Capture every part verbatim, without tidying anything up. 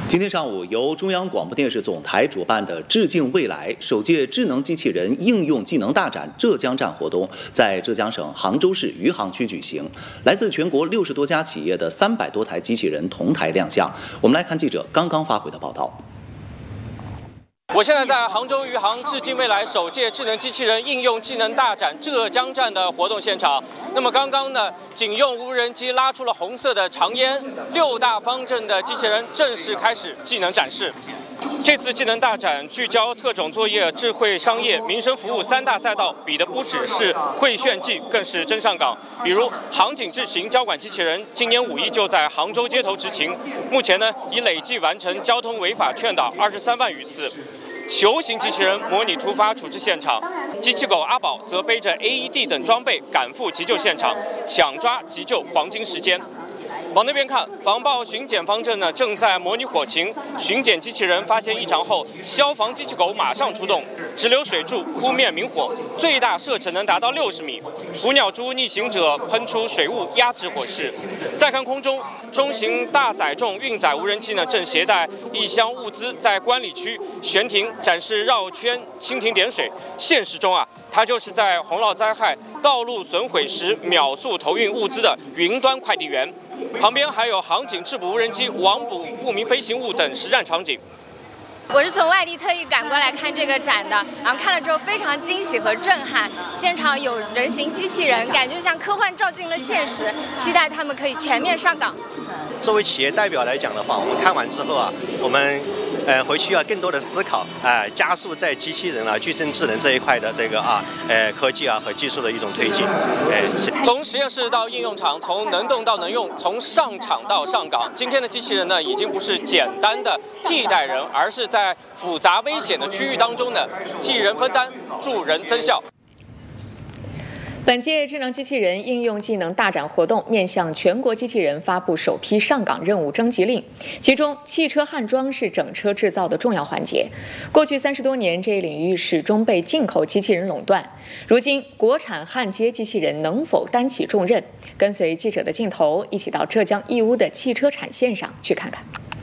今天上午，由中央广播电视总台主办的"致敬未来"首届智能机器人应用技能大展浙江站活动在浙江省杭州市余杭区举行。来自全国六十多家企业的三百多台机器人同台亮相。我们来看记者刚刚发回的报道。 我现在在杭州余杭致敬未来首届智能机器人应用技能大展浙江站的活动现场。那么刚刚呢，警用无人机拉出了红色的长烟，六大方阵的机器人正式开始技能展示。这次技能大展聚焦特种作业、智慧商业、民生服务三大赛道，比的不只是会炫技，更是真上岗。比如杭警智行交管机器人，今年五一就在杭州街头执勤，目前呢已累计完成交通违法劝导二十三万余次。球形机器人模拟突发处置现场，机器狗阿宝则背着 A E D 等装备赶赴急救现场，抢抓急救黄金时间。往那边看，防爆巡检方阵呢正在模拟火情。巡检机器人发现异常后，消防机器狗马上出动，直流水柱扑灭明火，最大射程能达到六十米。捕鸟蛛逆行者喷出水雾压制火势。再看空中，中型大载重运载无人机呢正携带一箱物资在观礼区悬停展示绕圈蜻蜓点水。现实中啊，它就是在洪涝灾害、道路损毁时秒速投运物资的云端快递员。旁边还有航警制捕无人机网捕不明飞行物等实战场景。 我是从外地特意赶过来看这个展的，然后看了之后非常惊喜和震撼。现场有人形机器人，感觉像科幻照进了现实，期待他们可以全面上岗。 作为企业代表来讲的话，我们看完之后啊，我们呃回去要更多的思考，啊、呃，加速在机器人啊、具身智能这一块的这个啊，呃科技啊和技术的一种推进。哎、 呃，从实验室到应用场，从能动到能用，从上场到上岗。今天的机器人呢，已经不是简单的替代人，而是在复杂危险的区域当中呢，替人分担，助人增效。 本届智能机器人应用技能大展活动面向全国机器人发布首批上岗任务征集令，其中汽车焊装是整车制造的重要环节。过去三十多年，这一领域始终被进口机器人垄断。如今，国产焊接机器人能否担起重任？跟随记者的镜头，一起到浙江义乌的汽车产线上去看看。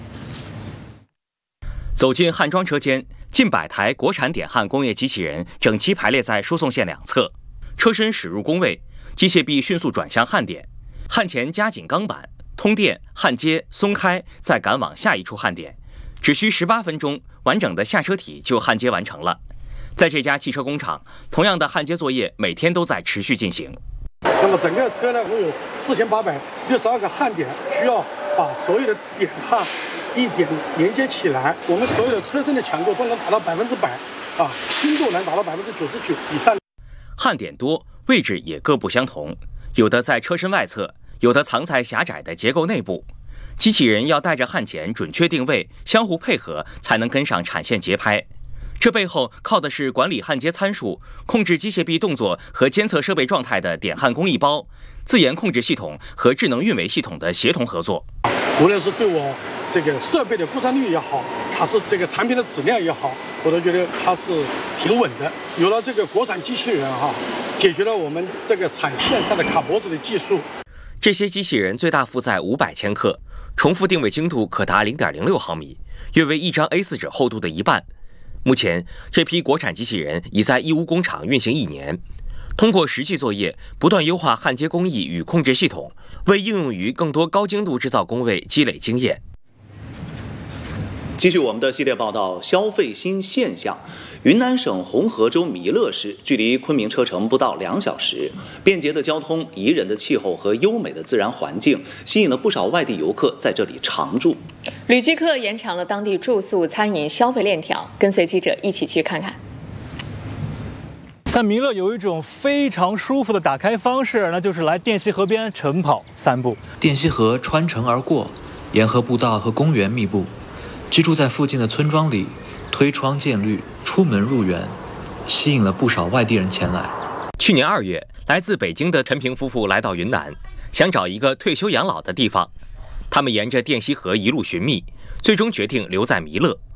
走进焊装车间，近百台国产点焊工业机器人整齐排列在输送线两侧。车身驶入工位，机械臂迅速转向焊点，焊前加紧钢板，通电、焊接、松开，再赶往下一处焊点，只需十八分钟，完整的下车体就焊接完成了。在这家汽车工厂，同样的焊接作业每天都在持续进行。 那么整个车呢，共有四千八百六十二个焊点，需要把所有的点焊一点连接起来。我们所有的车身的强度都能达到百分之百，啊，精度能达到百分之九十九以上。 焊点多，位置也各不相同，有的在车身外侧，有的藏在狭窄的结构内部。机器人要带着焊钳准确定位，相互配合，才能跟上产线节拍。这背后靠的是管理焊接参数、控制机械臂动作和监测设备状态的点焊工艺包、自研控制系统和智能运维系统的协同合作。 无论是对我这个设备的故障率也好，还是这个产品的质量也好，我都觉得它是挺稳的。有了这个国产机器人哈，解决了我们这个产线上的卡脖子的技术。 这些机器人最大负载五百千克，重复定位精度可达零点零六毫米，约为一张 A 四 纸厚度的一半。目前，这批国产机器人已在义乌工厂运行一年，通过实际作业，不断优化焊接工艺与控制系统，为应用于更多高精度制造工位积累经验。 继续我们的系列报道，消费新现象。云南省红河州弥勒市距离昆明车程不到两小时，便捷的交通、宜人的气候和优美的自然环境，吸引了不少外地游客在这里常住。 旅居客延长了当地住宿、餐饮、消费链条，跟随记者一起去看看。 在弥勒有一种非常舒服的打开方式，那就是来滇西河边晨跑散步。 滇西河穿城而过，沿河步道和公园密布，居住在附近的村庄里，推窗见绿，出门入园，吸引了不少外地人前来。 去年二月，来自北京的陈平夫妇来到云南，想找一个退休养老的地方。他们沿着滇西河一路寻觅，最终决定留在弥勒。